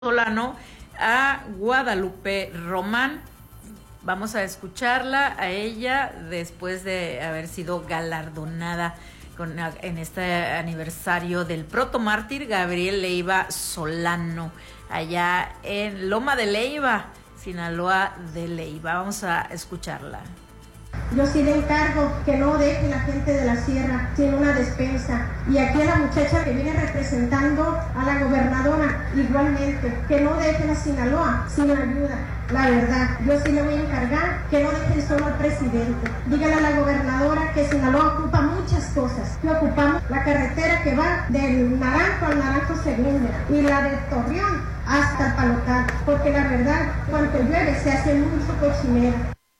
Solano a Guadalupe Román. Vamos a escucharla a ella después de haber sido galardonada en este aniversario del protomártir Gabriel Leiva Solano, allá en Loma de Leiva, Sinaloa de Leiva. Vamos a escucharla. Yo sí le encargo que no deje la gente de la sierra sin una despensa. Y aquí a la muchacha que viene representando a la gobernadora, igualmente, que no deje a Sinaloa sin ayuda. La verdad, yo sí le voy a encargar que no dejen solo al presidente. Dígale a la gobernadora que Sinaloa ocupa muchas cosas. Que ocupamos la carretera que va del Naranjo al Naranjo Segundo y la de Torreón hasta el Palotal. Porque la verdad, cuando llueve se hace mucho cochinero.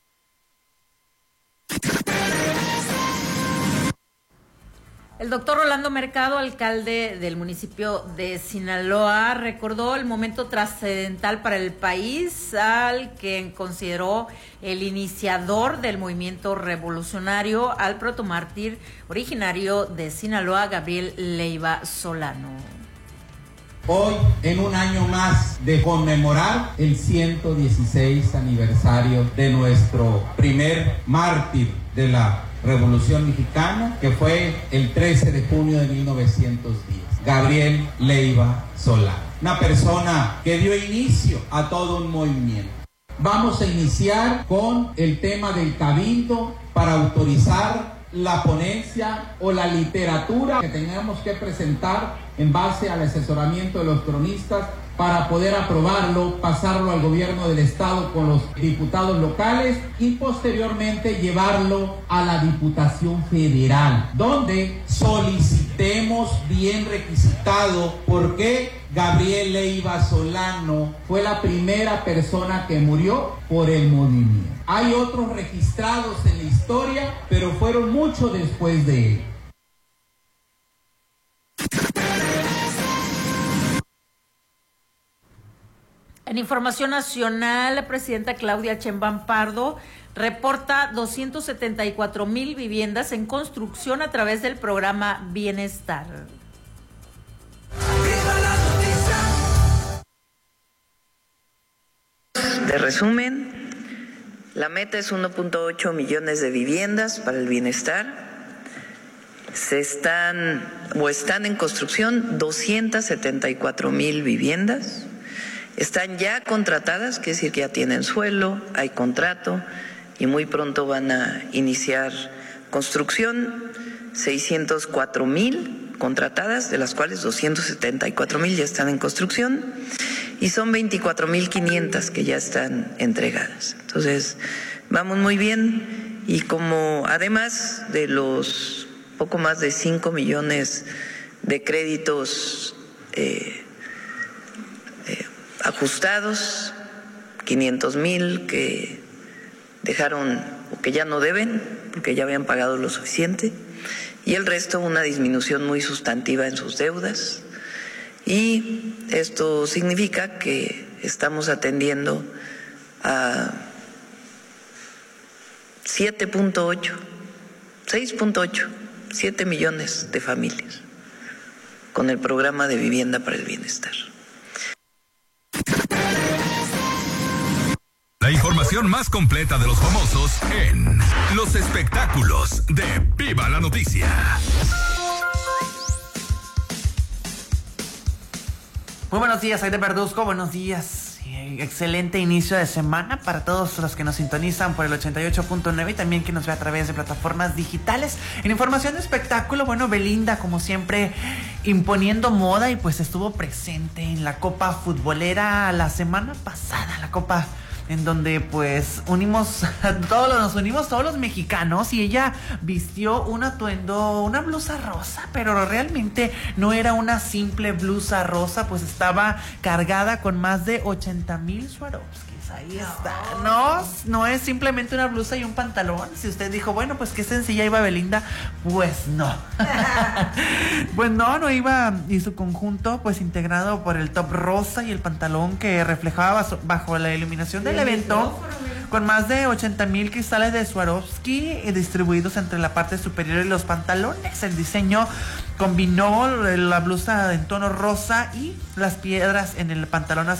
El doctor Rolando Mercado, alcalde del municipio de Sinaloa, recordó el momento trascendental para el país al que consideró el iniciador del movimiento revolucionario al protomártir originario de Sinaloa, Gabriel Leiva Solano. Hoy, en un año más de conmemorar el 116 aniversario de nuestro primer mártir de la Revolución Mexicana, que fue el 13 de junio de 1910, Gabriel Leiva Solano, una persona que dio inicio a todo un movimiento. Vamos a iniciar con el tema del cabildo para autorizar la ponencia o la literatura que tengamos que presentar en base al asesoramiento de los cronistas para poder aprobarlo, pasarlo al gobierno del estado con los diputados locales y posteriormente llevarlo a la Diputación Federal, donde solicitemos bien requisitado por qué Gabriel Leiva Solano fue la primera persona que murió por el movimiento. Hay otros registrados en la historia, pero fueron mucho después de él. En información nacional, la presidenta Claudia Sheinbaum Pardo reporta 274,000 viviendas en construcción a través del programa Bienestar. De resumen, la meta es 1.8 millones de viviendas para el bienestar. Están en construcción 274,000 viviendas. Están ya contratadas, quiere decir que ya tienen suelo, hay contrato y muy pronto van a iniciar construcción. 604,000 contratadas, de las cuales 274,000 ya están en construcción y son 24,500 que ya están entregadas. Entonces, vamos muy bien y como además de los poco más de 5 millones de créditos ajustados, 500,000 que dejaron o que ya no deben porque ya habían pagado lo suficiente y el resto una disminución muy sustantiva en sus deudas. Y esto significa que estamos atendiendo a 7 millones de familias con el programa de vivienda para el bienestar. La información más completa de los famosos en los espectáculos de Viva la Noticia. Muy buenos días, Aide Verduzco, buenos días. Excelente inicio de semana para todos los que nos sintonizan por el 88.9 y también que nos ve a través de plataformas digitales. En información de espectáculo, bueno, Belinda, como siempre, imponiendo moda y pues estuvo presente en la Copa Futbolera la semana pasada, la Copa en donde pues nos unimos todos los mexicanos y ella vistió un atuendo, una blusa rosa, pero realmente no era una simple blusa rosa, pues estaba cargada con más de 80,000 Swarovskis. Ahí está. No es simplemente una blusa y un pantalón. Si usted dijo, bueno, pues qué sencilla iba Belinda, pues no. Pues no iba, y su conjunto pues integrado por el top rosa y el pantalón que reflejaba bajo la iluminación del evento, con más de 80,000 cristales de Swarovski distribuidos entre la parte superior y los pantalones. El diseño combinó la blusa en tono rosa y las piedras en el pantalón